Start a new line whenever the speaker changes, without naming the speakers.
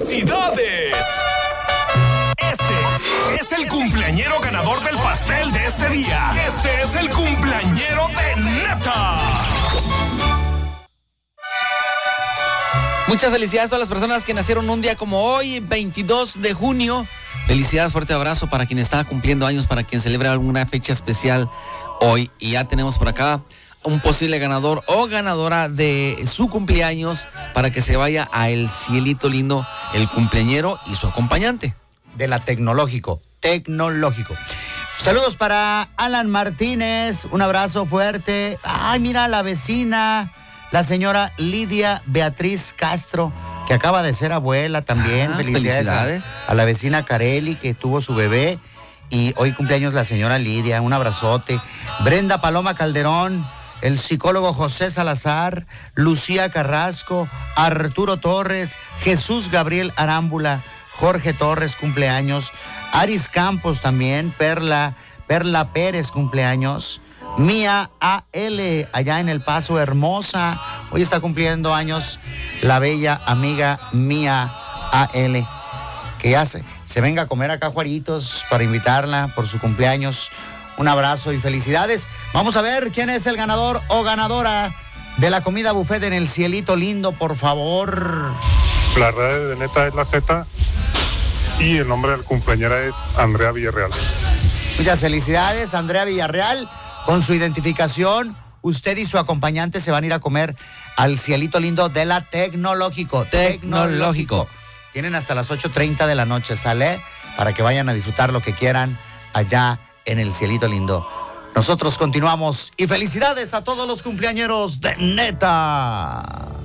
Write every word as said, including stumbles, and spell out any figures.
¡Felicidades! Este es el cumpleañero ganador del pastel de este día. Este es el cumpleañero de neta.
Muchas felicidades a todas las personas que nacieron un día como hoy, veintidós de junio. Felicidades, fuerte abrazo para quien está cumpliendo años, para quien celebra alguna fecha especial hoy. Y ya tenemos por acá un posible ganador o ganadora de su cumpleaños para que se vaya a el cielito lindo, el cumpleañero y su acompañante.
De la Tecnológico, Tecnológico. Saludos para Alan Martínez, un abrazo fuerte. Ay, mira, la vecina, la señora Lidia Beatriz Castro, que acaba de ser abuela también. Ah, felicidades, felicidades. A, a la vecina Careli, que tuvo su bebé. Y hoy cumpleaños la señora Lidia, un abrazote. Brenda Paloma Calderón, el psicólogo José Salazar, Lucía Carrasco, Arturo Torres, Jesús Gabriel Arámbula, Jorge Torres, cumpleaños. Aris Campos también, Perla, Perla Pérez, cumpleaños. Mía A L, allá en El Paso, hermosa. Hoy está cumpliendo años la bella amiga Mía A L. Que hace? Se venga a comer acá, Juaritos, para invitarla por su cumpleaños. Un abrazo y felicidades. Vamos a ver quién es el ganador o ganadora de la comida buffet en el cielito lindo, por favor.
La red de neta es la Z y el nombre del cumpleañera es Andrea Villarreal.
Muchas felicidades, Andrea Villarreal. Con su identificación, usted y su acompañante se van a ir a comer al cielito lindo de la Tecnológico.
Tecnológico.
Tienen hasta las ocho treinta de la noche, ¿sale? Para que vayan a disfrutar lo que quieran allá en el cielito lindo. Nosotros continuamos y felicidades a todos los cumpleañeros de neta.